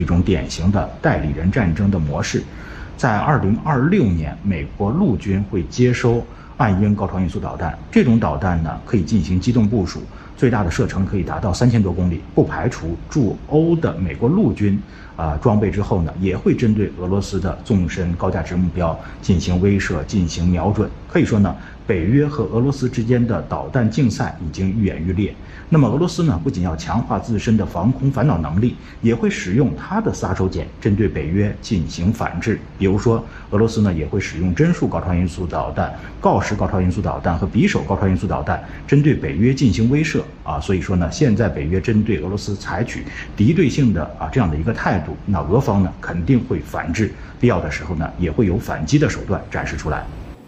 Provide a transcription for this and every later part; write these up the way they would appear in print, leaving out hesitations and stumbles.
一种典型的代理人战争的模式。在2026年，美国陆军会接收暗鹰高超音速导弹，这种导弹呢可以进行机动部署，最大的射程可以达到3000多公里，不排除驻欧的美国陆军装备之后呢，也会针对俄罗斯的纵深高价值目标进行威慑、进行瞄准。可以说呢，北约和俄罗斯之间的导弹竞赛已经愈演愈烈。那么俄罗斯呢，不仅要强化自身的防空反导能力，也会使用它的杀手锏针对北约进行反制。比如说，俄罗斯呢也会使用针数高超音速导弹、锆石高超音速导弹和匕首高超音速导弹针对北约进行威慑所以说呢，现在北约针对俄罗斯采取敌对性的这样的一个态度，那俄方呢肯定会反制，必要的时候呢也会有反击的手段展示出来。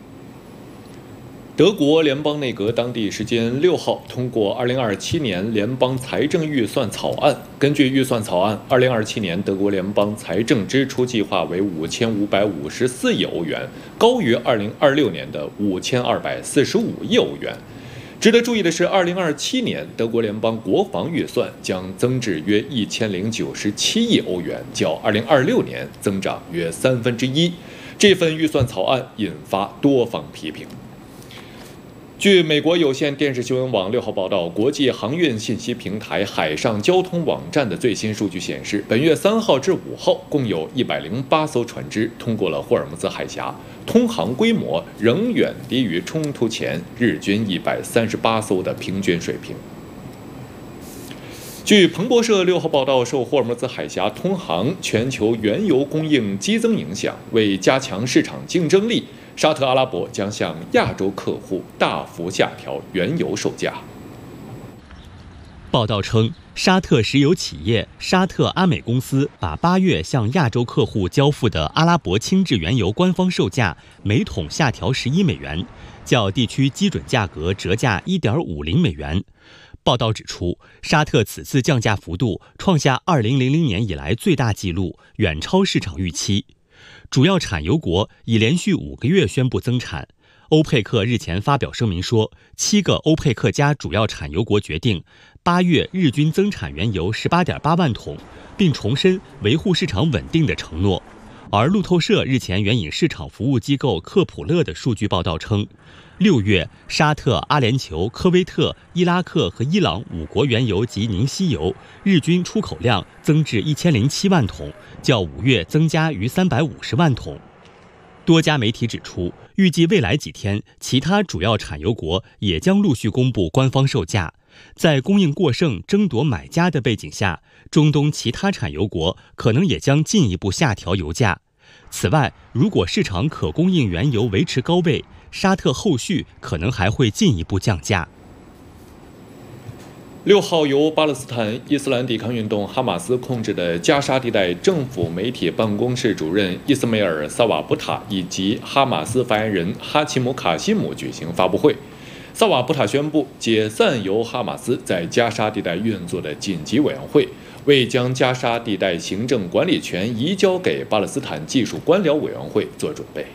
德国联邦内阁当地时间6号通过2027年联邦财政预算草案。根据预算草案，2027年德国联邦财政支出计划为5554亿欧元，高于2026年的5245亿欧元。值得注意的是，2027年德国联邦国防预算将增至约1097亿欧元，较2026年增长约1/3。这份预算草案引发多方批评。据美国有线电视新闻网6号报道，国际航运信息平台海上交通网站的最新数据显示，本月3号至5号，共有108艘船只通过了霍尔木兹海峡，通航规模仍远低于冲突前日均138艘的平均水平。据彭博社6号报道，受霍尔木兹海峡通航、全球原油供应激增影响，为加强市场竞争力，沙特阿拉伯将向亚洲客户大幅下调原油售价。 报道称，沙特石油企业沙特阿美公司把8月向亚洲客户交付的阿拉伯轻质原油官方售价每桶下调11美元，较地区基准价格折价1.50美元。报道指出，沙特此次降价幅度创下2000年以来最大纪录，远超市场预期。主要产油国已连续5个月宣布增产。欧佩克日前发表声明说，7个欧佩克加主要产油国决定8月日均增产原油18.8万桶，并重申维护市场稳定的承诺。而路透社日前援引市场服务机构科普勒的数据报道称，6月沙特、阿联酋、科威特、伊拉克和伊朗5国原油及凝稀油日均出口量增至1007万桶，较5月增加逾350万桶。多家媒体指出，预计未来几天，其他主要产油国也将陆续公布官方售价。在供应过剩、争夺买家的背景下，中东其他产油国可能也将进一步下调油价。此外，如果市场可供应原油维持高位，沙特后续可能还会进一步降价。 6号由巴勒斯坦伊斯兰抵抗运动哈马斯控制的加沙地带政府媒体办公室主任伊斯梅尔·萨瓦布塔以及哈马斯发言人哈奇姆·卡西姆举行发布会。萨瓦布塔宣布解散由哈马斯在加沙地带运作的紧急委员会，为将加沙地带行政管理权移交给巴勒斯坦技术官僚委员会做准备。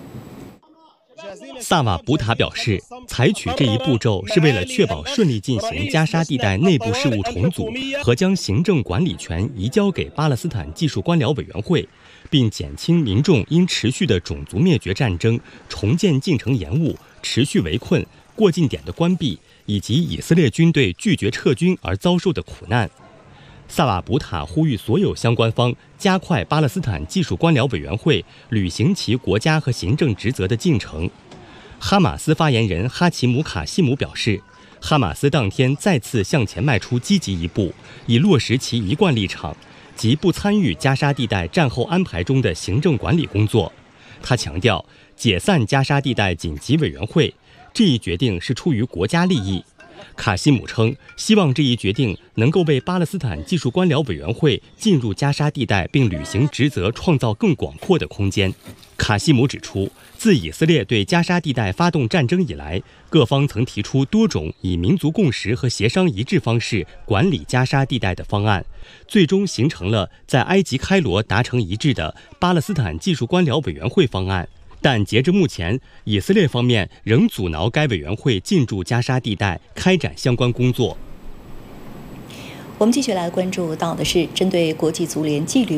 萨瓦布塔表示，采取这一步骤是为了确保顺利进行加沙地带内部事务重组和将行政管理权移交给巴勒斯坦技术官僚委员会，并减轻民众因持续的种族灭绝战争、重建进程延误、持续围困、过境点的关闭以及以色列军队拒绝撤军而遭受的苦难。萨瓦布塔呼吁所有相关方加快巴勒斯坦技术官僚委员会履行其国家和行政职责的进程。哈马斯发言人哈奇姆·卡西姆表示，哈马斯当天再次向前迈出积极一步，以落实其一贯立场，即不参与加沙地带战后安排中的行政管理工作。他强调，解散加沙地带紧急委员会这一决定是出于国家利益。卡西姆称，希望这一决定能够为巴勒斯坦技术官僚委员会进入加沙地带并履行职责创造更广阔的空间。卡西姆指出，自以色列对加沙地带发动战争以来，各方曾提出多种以民族共识和协商一致方式管理加沙地带的方案，最终形成了在埃及开罗达成一致的巴勒斯坦技术官僚委员会方案。但截至目前，以色列方面仍阻挠该委员会进驻加沙地带开展相关工作。 我们继续来关注到的是针对国际足联纪律